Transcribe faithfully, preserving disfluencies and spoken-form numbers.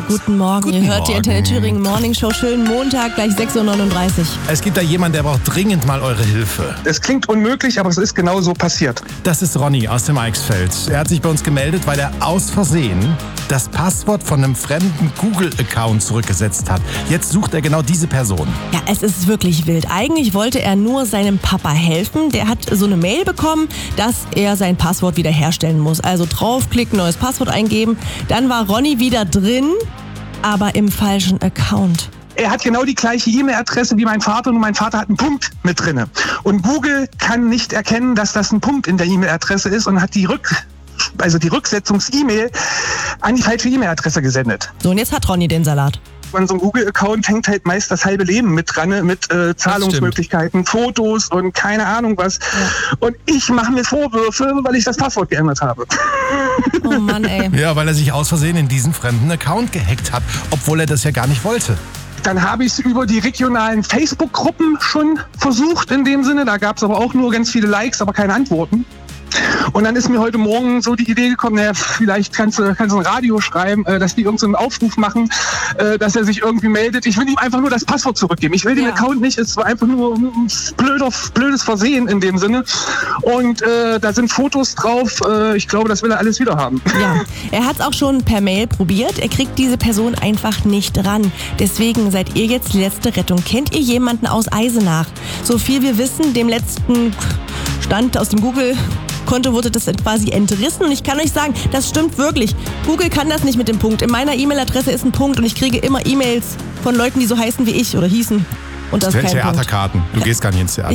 Guten Morgen. Guten Ihr hört die Morgen. Antenne Thüringen Morning Show. Schönen Montag, gleich sechs Uhr neununddreißig. Es gibt da jemanden, der braucht dringend mal eure Hilfe. Es klingt unmöglich, aber es ist genau so passiert. Das ist Ronny aus dem Eichsfeld. Er hat sich bei uns gemeldet, weil er aus Versehen das Passwort von einem fremden Google-Account zurückgesetzt hat. Jetzt sucht er genau diese Person. Ja, es ist wirklich wild. Eigentlich wollte er nur seinem Papa helfen. Der hat so eine Mail bekommen, dass er sein Passwort wiederherstellen muss. Also draufklicken, neues Passwort eingeben. Dann war Ronny wieder drin, aber im falschen Account. Er hat genau die gleiche E-Mail-Adresse wie mein Vater und mein Vater hat einen Punkt mit drinne. Und Google kann nicht erkennen, dass das ein Punkt in der E-Mail-Adresse ist und hat die Rück, also die Rücksetzungs-E-Mail an die falsche E-Mail-Adresse gesendet. So, und jetzt hat Ronny den Salat. An so einem Google-Account hängt halt meist das halbe Leben mit dran, ne? mit äh, Zahlungsmöglichkeiten, Fotos und keine Ahnung was. Ja. Und ich mache mir Vorwürfe, weil ich das Passwort geändert habe. Oh Mann, ey. Ja, weil er sich aus Versehen in diesen fremden Account gehackt hat, obwohl er das ja gar nicht wollte. Dann habe ich es über die regionalen Facebook-Gruppen schon versucht in dem Sinne. Da gab es aber auch nur ganz viele Likes, aber keine Antworten. Und dann ist mir heute Morgen so die Idee gekommen, naja, vielleicht kannst du, kannst du ein Radio schreiben, äh, dass die irgendeinen so Aufruf machen, äh, dass er sich irgendwie meldet. Ich will ihm einfach nur das Passwort zurückgeben. Ich will ja. den Account nicht, es war einfach nur ein blöder, blödes Versehen in dem Sinne. Und äh, da sind Fotos drauf. Äh, ich glaube, das will er alles wieder haben. Ja, er hat es auch schon per Mail probiert. Er kriegt diese Person einfach nicht ran. Deswegen seid ihr jetzt die letzte Rettung. Kennt ihr jemanden aus Eisenach? So viel wir wissen, dem letzten Stand aus dem Google Konto wurde das quasi entrissen und ich kann euch sagen, das stimmt wirklich. Google kann das nicht mit dem Punkt. In meiner E-Mail-Adresse ist ein Punkt und ich kriege immer E-Mails von Leuten, die so heißen wie ich oder hießen. Und das ist kein Punkt. Theaterkarten. Du gehst gar nicht ins Theater.